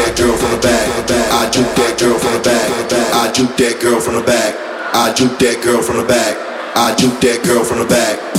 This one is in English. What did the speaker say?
that girl from the back. I juke that girl from the back. I juke that girl from the back. I juke that girl from the back. I juke that girl from the back.